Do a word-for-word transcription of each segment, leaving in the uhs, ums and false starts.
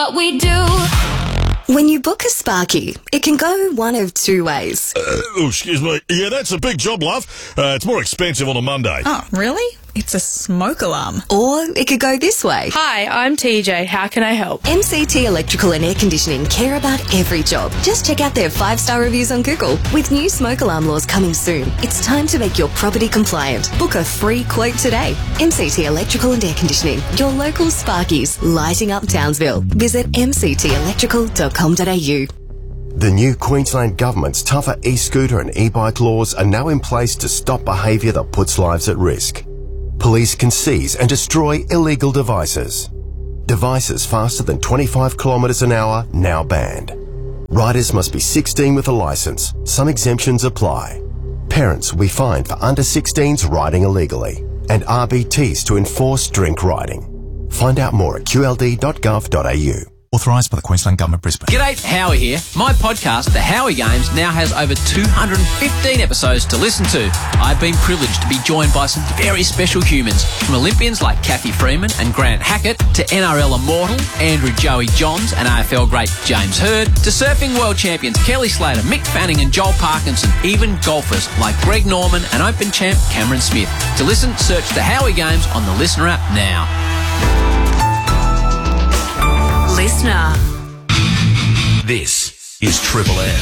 what we do. When you book a Sparky, it can go one of two ways. Uh, oh, excuse me. Yeah, that's a big job, love. Uh, it's more expensive on a Monday. Oh, really? It's a smoke alarm. Or it could go this way. Hi, I'm T J. How can I help? M C T Electrical and Air Conditioning care about every job. Just check out their five-star reviews on Google. With new smoke alarm laws coming soon, it's time to make your property compliant. Book a free quote today. M C T Electrical and Air Conditioning, your local Sparkies, lighting up Townsville. Visit m c t electrical dot com dot a u. The new Queensland Government's tougher e-scooter and e-bike laws are now in place to stop behaviour that puts lives at risk. Police can seize and destroy illegal devices. Devices faster than twenty-five kilometres an hour now banned. Riders must be sixteen with a licence. Some exemptions apply. Parents will be fined for under sixteens riding illegally, and R B Ts to enforce drink riding. Find out more at q l d dot gov dot a u. Authorised by the Queensland Government, Brisbane. G'day, Howie here. My podcast, The Howie Games, now has over two hundred fifteen episodes to listen to. I've been privileged to be joined by some very special humans, from Olympians like Kathy Freeman and Grant Hackett, to N R L immortal Andrew Joey Johns and A F L great James Hird, to surfing world champions Kelly Slater, Mick Fanning and Joel Parkinson, even golfers like Greg Norman and Open champ Cameron Smith. To listen, search The Howie Games on the Listener app now. Listener. This is Triple M.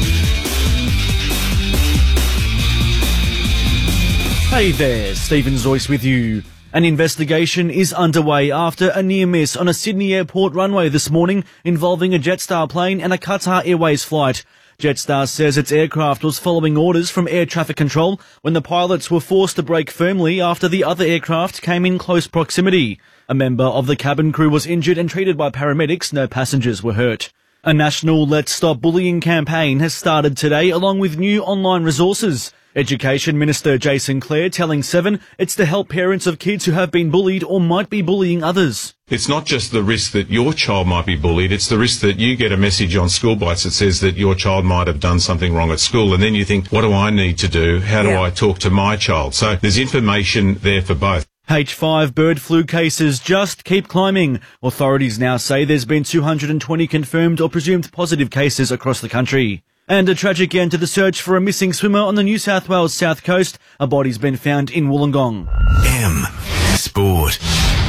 Hey there, Stephen Zoyce with you. An investigation is underway after a near miss on a Sydney airport runway this morning involving a Jetstar plane and a Qatar Airways flight. Jetstar says its aircraft was following orders from air traffic control when the pilots were forced to brake firmly after the other aircraft came in close proximity. A member of the cabin crew was injured and treated by paramedics. No passengers were hurt. A national Let's Stop Bullying campaign has started today along with new online resources. Education Minister Jason Clare telling Seven it's to help parents of kids who have been bullied or might be bullying others. It's not just the risk that your child might be bullied, it's the risk that you get a message on School Bites that says that your child might have done something wrong at school, and then you think, what do I need to do? How do yeah. I talk to my child? So there's information there for both. H five bird flu cases just keep climbing. Authorities now say there's been two hundred twenty confirmed or presumed positive cases across the country. And a tragic end to the search for a missing swimmer on the New South Wales south coast. A body's been found in Wollongong. M Sport.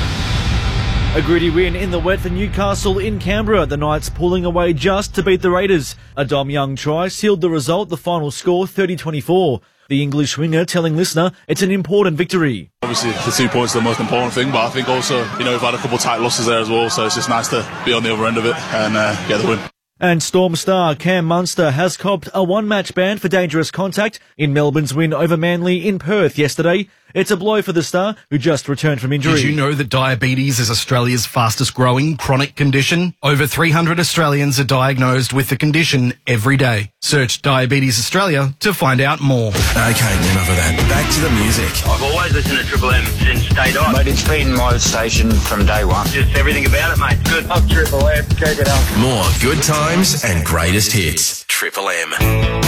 A gritty win in the wet for Newcastle in Canberra. The Knights pulling away just to beat the Raiders. A Dom Young try sealed the result, the final score thirty twenty-four. The English winger telling Listener it's an important victory. Obviously, the two points are the most important thing, but I think also, you know, we've had a couple of tight losses there as well, so it's just nice to be on the other end of it and uh, get the win. And Storm star Cam Munster has copped a one-match ban for dangerous contact in Melbourne's win over Manly in Perth yesterday. It's a blow for the star, who just returned from injury. Did you know that diabetes is Australia's fastest-growing chronic condition? Over three hundred Australians are diagnosed with the condition every day. Search Diabetes Australia to find out more. Okay, enough of that. Back to the music. I've always listened to Triple M since day dot. Mate, it's been my station from day one. Just everything about it, mate. Good. Love Triple M. Keep it up. More good times and greatest hits. Triple M.